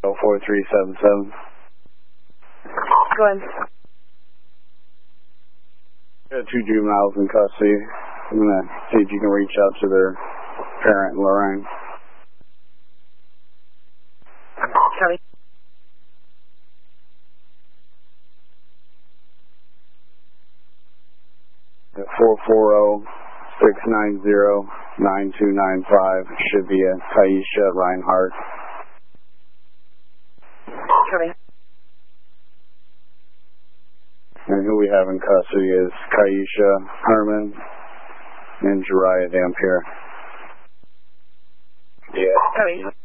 4377. Go ahead. Got 2 juveniles in custody. I'm going to see if you can reach out to their parent, Lorraine. Copy. At 440-690-9295 should be a Taisha Reinhardt. Copy. And who we have in custody is Kaisha Herman and Jariah Dampier. Copy.